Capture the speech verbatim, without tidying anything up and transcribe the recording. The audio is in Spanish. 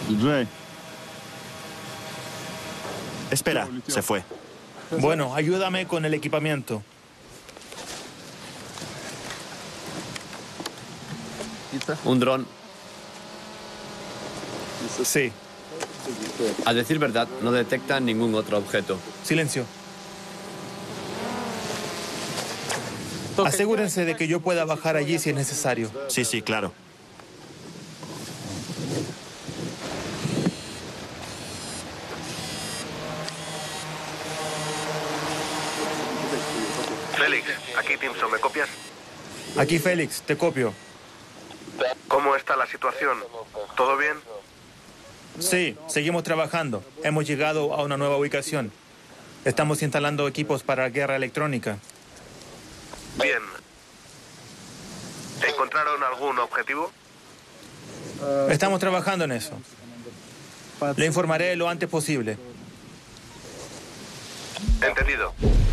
Espera, se fue. Bueno, ayúdame con el equipamiento. Un dron. Sí. A decir verdad, no detecta ningún otro objeto. Silencio. Asegúrense de que yo pueda bajar allí si es necesario. Sí, sí, claro. Félix, aquí Timson, ¿me copias? Aquí, Félix, te copio. ¿Cómo está la situación? ¿Todo bien? Sí, seguimos trabajando. Hemos llegado a una nueva ubicación. Estamos instalando equipos para guerra electrónica. Bien. ¿Encontraron algún objetivo? Estamos trabajando en eso. Le informaré lo antes posible. Entendido.